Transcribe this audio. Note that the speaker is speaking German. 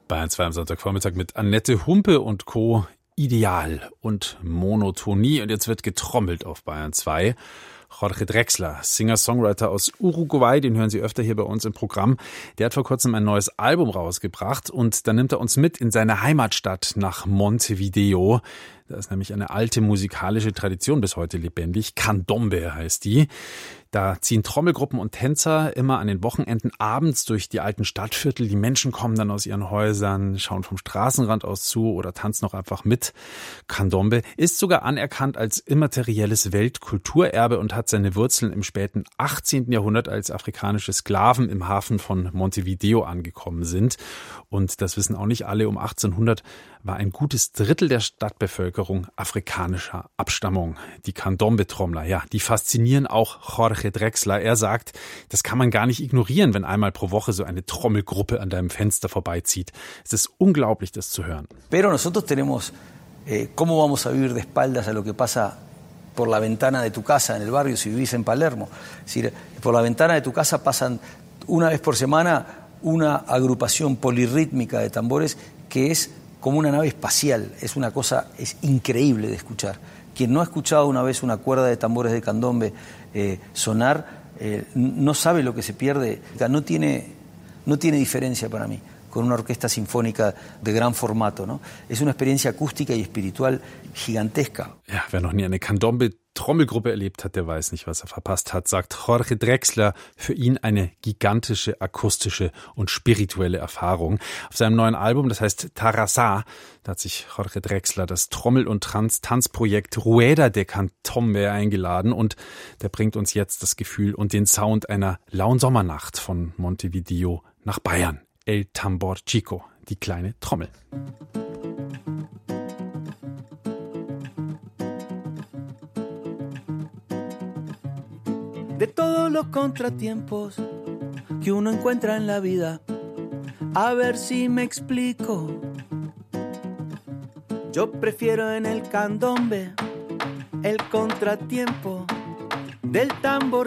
Bayern 2 am Sonntagvormittag mit Annette Humpe und Co. Ideal und Monotonie. Und jetzt wird getrommelt auf Bayern 2. Jorge Drexler, Singer-Songwriter aus Uruguay, den hören Sie öfter hier bei uns im Programm. Der hat vor kurzem ein neues Album rausgebracht und da nimmt er uns mit in seine Heimatstadt nach Montevideo. Da ist nämlich eine alte musikalische Tradition bis heute lebendig. Candombe heißt die. Da ziehen Trommelgruppen und Tänzer immer an den Wochenenden abends durch die alten Stadtviertel. Die Menschen kommen dann aus ihren Häusern, schauen vom Straßenrand aus zu oder tanzen auch einfach mit. Candombe ist sogar anerkannt als immaterielles Weltkulturerbe und hat seine Wurzeln im späten 18. Jahrhundert, als afrikanische Sklaven im Hafen von Montevideo angekommen sind. Und das wissen auch nicht alle. Um 1800 war ein gutes Drittel der Stadtbevölkerung afrikanischer Abstammung. Die Candombe-Trommler, ja, die faszinieren auch Jorge Drexler. Er sagt, das kann man gar nicht ignorieren, wenn einmal pro Woche so eine Trommelgruppe an deinem Fenster vorbeizieht. Es ist unglaublich, das zu hören. Pero nosotros tenemos, ¿cómo vamos a vivir de espaldas a lo que pasa por la ventana de tu casa en el barrio si vivís en Palermo? Es decir, por la ventana de tu casa pasan una vez por semana una agrupación polirrítmica de tambores que es como una nave espacial. Es una cosa, es increíble de escuchar. Quien no ha escuchado una vez una cuerda de tambores de candombe sonar, no sabe lo que se pierde. No tiene diferencia para mí con una orquesta sinfónica de gran formato, ¿no? Es una experiencia acústica y espiritual gigantesca. Ja, wer noch nie eine Candombe-Trommelgruppe erlebt hat, der weiß nicht, was er verpasst hat, sagt Jorge Drexler. Für ihn eine gigantische akustische und spirituelle Erfahrung. Auf seinem neuen Album, das heißt Tarazá, da hat sich Jorge Drexler das Trommel- und Tanzprojekt Rueda de Candombe eingeladen und der bringt uns jetzt das Gefühl und den Sound einer lauen Sommernacht von Montevideo nach Bayern. El Tambor Chico, die kleine Trommel. De todos los contratiempos que uno encuentra en la vida, a ver si me explico. Yo prefiero en el candombe el contratiempo del tambor